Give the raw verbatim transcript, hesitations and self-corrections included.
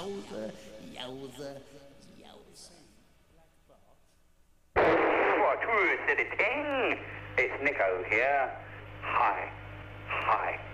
Yowza, yowza, yowza. What, who said it? Ting? It's Nico here. Hi, hi.